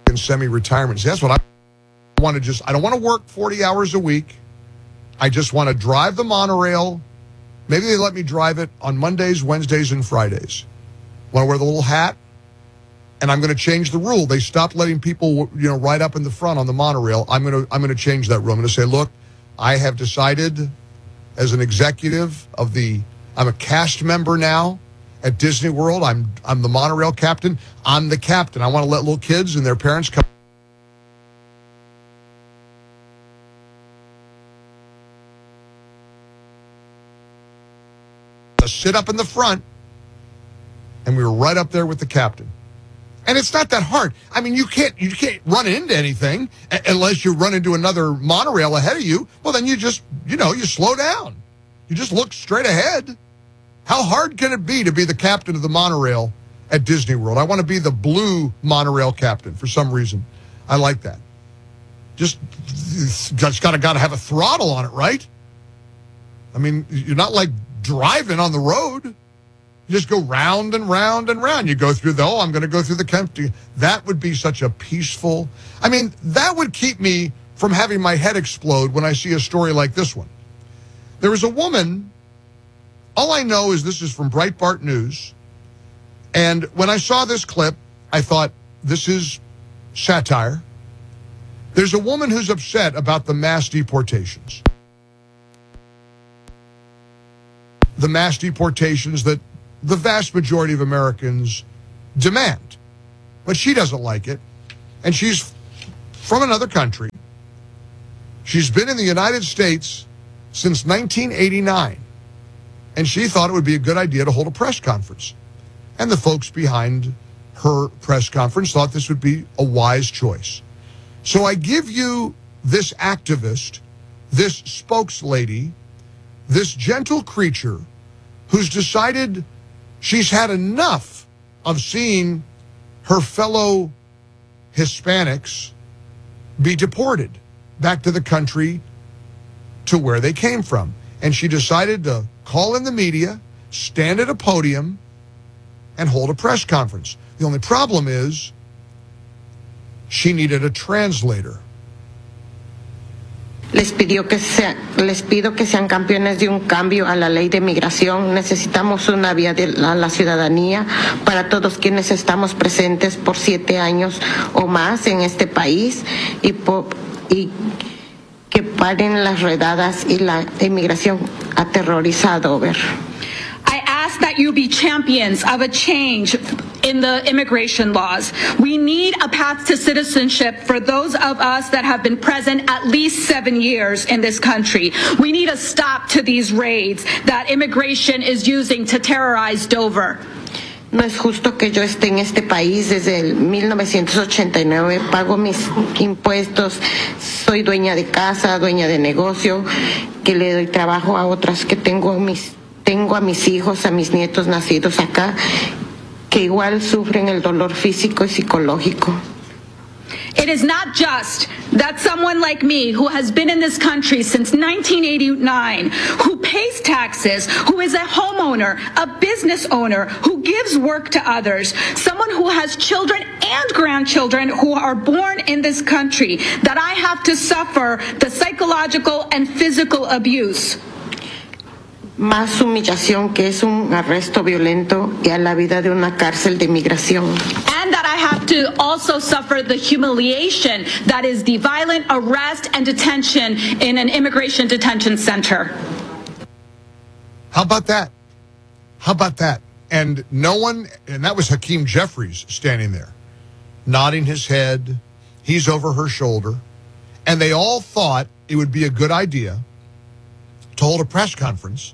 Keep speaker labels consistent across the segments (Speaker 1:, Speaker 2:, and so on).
Speaker 1: in semi-retirement. See, that's what I want to I don't want to work 40 hours a week. I just want to drive the monorail. Maybe they let me drive it on Mondays, Wednesdays, and Fridays. Want to wear the little hat? And I'm going to change the rule. They stopped letting people, ride up in the front on the monorail. I'm going to change that rule. I'm going to say, look, I have decided as an executive I'm a cast member now at Disney World. I'm the monorail captain. I'm the captain. I want to let little kids and their parents come. Sit up in the front, and we were right up there with the captain. And it's not that hard. I mean, you can't run into anything unless you run into another monorail ahead of you. Well, then you just, you slow down. You just look straight ahead. How hard can it be to be the captain of the monorail at Disney World? I want to be the blue monorail captain for some reason. I like that. Just got to have a throttle on it, right? I mean, you're not like driving on the road. You just go round and round and round. You go through I'm going to go through the country. That would be such a peaceful, that would keep me from having my head explode when I see a story like this one. There was a woman, all I know is this is from Breitbart News, and when I saw this clip, I thought, this is satire. There's a woman who's upset about the mass deportations. The mass deportations that the vast majority of Americans demand. But she doesn't like it. And she's from another country. She's been in the United States since 1989. And she thought it would be a good idea to hold a press conference. And the folks behind her press conference thought this would be a wise choice. So I give you this activist, this spokeslady, this gentle creature who's decided she's had enough of seeing her fellow Hispanics be deported back to the country to where they came from. And she decided to call in the media, stand at a podium, and hold a press conference. The only problem is she needed a translator.
Speaker 2: Les pido que sean campeones de un cambio a la ley de migración. Necesitamos una vía de la ciudadanía para todos quienes estamos presentes por 7 años o más en este país y que paren las redadas y la inmigración aterrorizada. Over.
Speaker 3: I ask that you be champions of a change in the immigration laws. We need a path to citizenship for those of us that have been present at least 7 years in this country. We need a stop to these raids that immigration is using to terrorize Dover.
Speaker 2: No es justo que yo esté en este país desde el 1989, pago mis impuestos, soy dueña de casa, dueña de negocio, que le doy trabajo a otras, que tengo a mis hijos, a mis nietos nacidos acá, que igual sufren el dolor físico y psicológico.
Speaker 3: It is not just that someone like me, who has been in this country since 1989, who pays taxes, who is a homeowner, a business owner, who gives work to others, someone who has children and grandchildren who are born in this country, that I have to suffer the psychological and physical abuse.
Speaker 2: Más humillación, que es un arresto violento, y a la vida de una cárcel de migración.
Speaker 3: And that I have to also suffer the humiliation that is the violent arrest and detention in an immigration detention center.
Speaker 1: How about that? How about that? And that was Hakeem Jeffries standing there, nodding his head. He's over her shoulder. And they all thought it would be a good idea to hold a press conference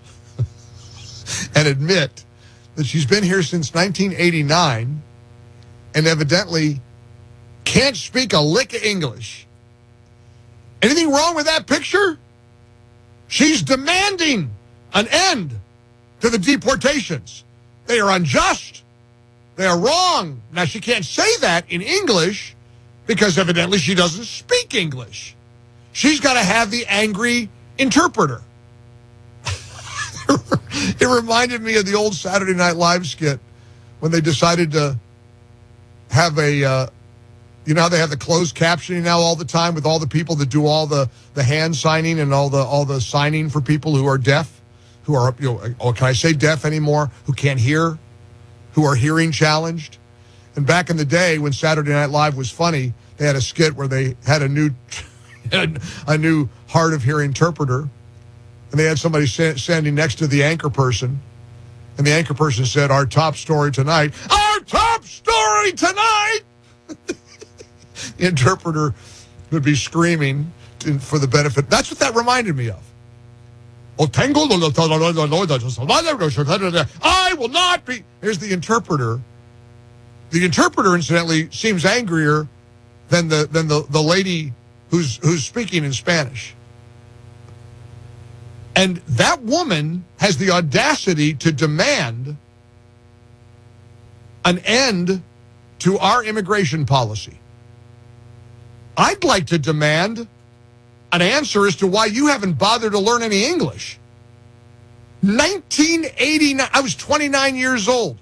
Speaker 1: and admit that she's been here since 1989 and evidently can't speak a lick of English. Anything wrong with that picture? She's demanding an end to the deportations. They are unjust. They are wrong. Now, she can't say that in English because evidently she doesn't speak English. She's got to have the angry interpreter. It reminded me of the old Saturday Night Live skit when they decided to have a You know how they have the closed captioning now all the time with all the people that do all the hand signing and all the signing for people who are deaf, who are, can I say deaf anymore? Who can't hear, who are hearing challenged. And back in the day when Saturday Night Live was funny, they had a skit where they had a new hard of hearing interpreter, and they had somebody standing next to the anchor person, and the anchor person said, "Our top story tonight." Our top story tonight. The interpreter would be screaming for the benefit. That's what that reminded me of. I will not be. Here's the interpreter. The interpreter, incidentally, seems angrier than the lady who's speaking in Spanish. And that woman has the audacity to demand an end to our immigration policy. I'd like to demand an answer as to why you haven't bothered to learn any English. 1989, I was 29 years old.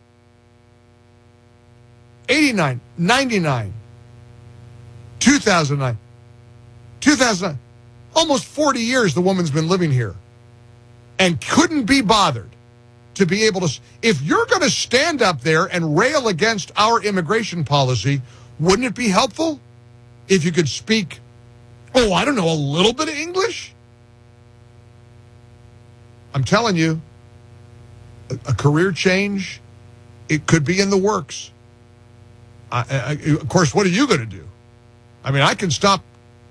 Speaker 1: 89, 99, 2009, 2009. Almost 40 years the woman's been living here and couldn't be bothered to be able to. If you're going to stand up there and rail against our immigration policy, wouldn't it be helpful if you could speak, I don't know, a little bit of English? I'm telling you, a career change, it could be in the works. Of course, what are you going to do? I mean, I can stop